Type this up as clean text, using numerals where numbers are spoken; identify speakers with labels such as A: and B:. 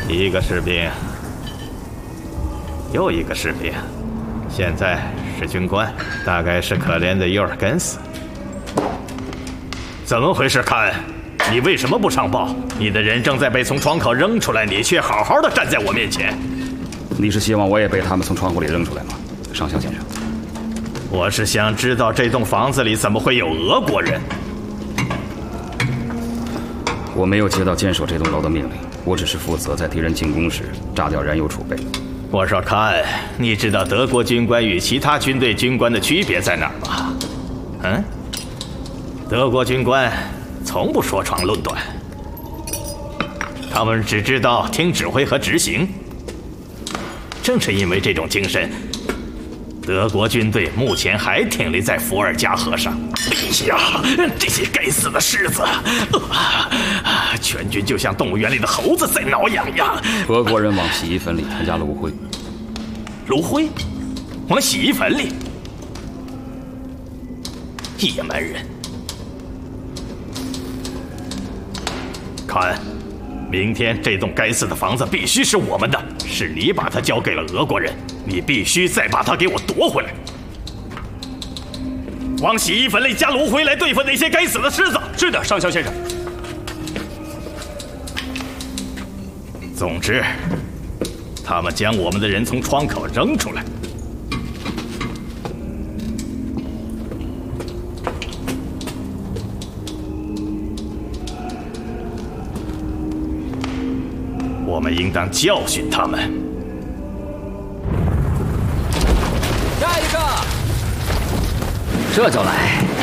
A: 一个士兵，又一个士兵，现在是军官，大概是可怜的尤尔根斯。怎么回事，凯恩？你为什么不上报？你的人正在被从窗口扔出来，你却好好的站在我面前。
B: 你是希望我也被他们从窗户里扔出来吗，上校先生？
A: 我是想知道这栋房子里怎么会有俄国人。
B: 我没有接到坚守这栋楼的命令，我只是负责在敌人进攻时炸掉燃油储备。
A: 我说凯恩，你知道德国军官与其他军队军官的区别在哪儿吗？嗯？德国军官从不说长论短，他们只知道听指挥和执行。正是因为这种精神，德国军队目前还挺立在伏尔加河上。哎呀，这些该死的狮子！全军就像动物园里的猴子在挠痒痒。
B: 俄国人往洗衣粉里添加炉灰。
A: 炉灰？往洗衣粉里？野蛮人！看，明天这栋该死的房子必须是我们的，是你把它交给了俄国人，你必须再把它给我夺回来。往洗衣粉里加炉灰来对付那些该死的狮子。
C: 是的，上校先生。
A: 总之，他们将我们的人从窗口扔出来。我们应当教训他们。
D: 下一个，
E: 这就来。